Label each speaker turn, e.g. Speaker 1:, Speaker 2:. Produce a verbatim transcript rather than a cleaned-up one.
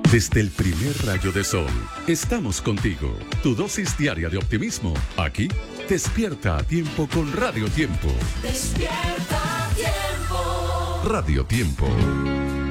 Speaker 1: Desde el primer rayo de sol, estamos contigo. Tu dosis diaria de optimismo, aquí, despierta a tiempo con Radio Tiempo.
Speaker 2: Despierta a tiempo.
Speaker 1: Radio Tiempo.